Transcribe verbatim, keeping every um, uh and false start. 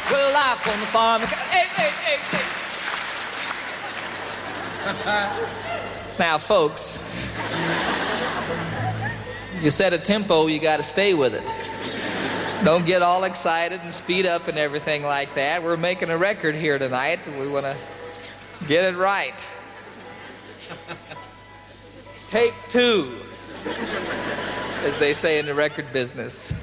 Well, life on the farm. Hey, hey, hey, hey. Now, folks, you set a tempo, you got to stay with it. Don't get all excited and speed up and everything like that. We're making a record here tonight. We want to get it right. Take two, as they say in the record business.